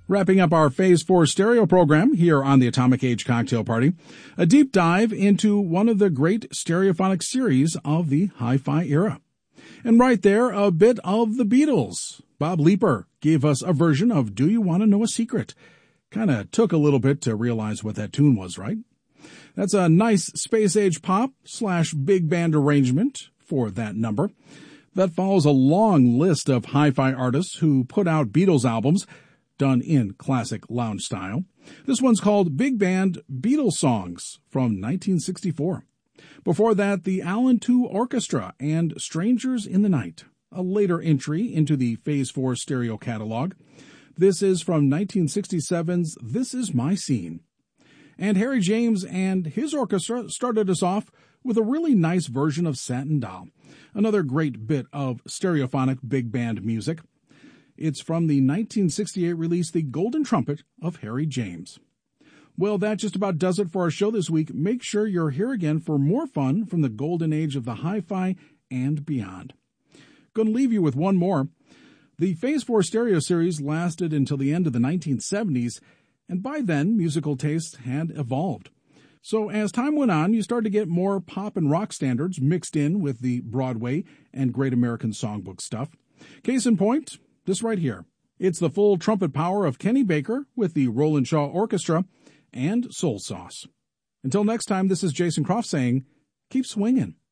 Wrapping up our Phase 4 stereo program here on the Atomic Age Cocktail Party, a deep dive into one of the great stereophonic series of the hi-fi era. And right there, a bit of the Beatles. Bob Leeper gave us a version of Do You Want to Know a Secret? Kind of took a little bit to realize what that tune was, right? That's a nice space-age pop / big band arrangement for that number. That follows a long list of hi-fi artists who put out Beatles albums done in classic lounge style. This one's called Big Band Beatles Songs from 1964. Before that, the Allen II Orchestra and Strangers in the Night, a later entry into the Phase 4 stereo catalog. This is from 1967's This Is My Scene. And Harry James and his orchestra started us off with a really nice version of Satin Doll, another great bit of stereophonic big band music. It's from the 1968 release, The Golden Trumpet of Harry James. Well, that just about does it for our show this week. Make sure you're here again for more fun from the golden age of the hi-fi and beyond. Going to leave you with one more. The Phase 4 stereo series lasted until the end of the 1970s, and by then, musical tastes had evolved. So as time went on, you started to get more pop and rock standards mixed in with the Broadway and Great American Songbook stuff. Case in point, this right here. It's the full trumpet power of Kenny Baker with the Roland Shaw Orchestra and Soul Sauce. Until next time, this is Jason Croft saying, keep swinging.